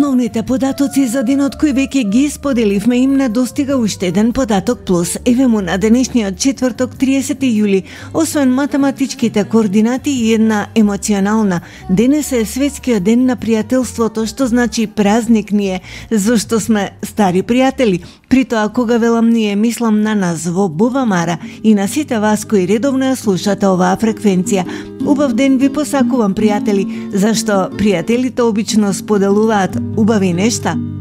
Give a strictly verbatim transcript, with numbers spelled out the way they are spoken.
најосновните податоци за денот кој веќе ги споделивме, им недостига уште еден податок плюс. Еве му на денешниот четврток, триесети јули, освен математичките координати и една емоционална. Денес е светскиот ден на пријателството, што значи празник ние, зашто сме стари пријатели. При тоа, кога велам ние, мислам на нас во Бубамара и на сите вас кои редовно ја слушате оваа фреквенција. Убав ден ви посакувам, пријатели, зашто пријателите обично споделуваат убави нешта.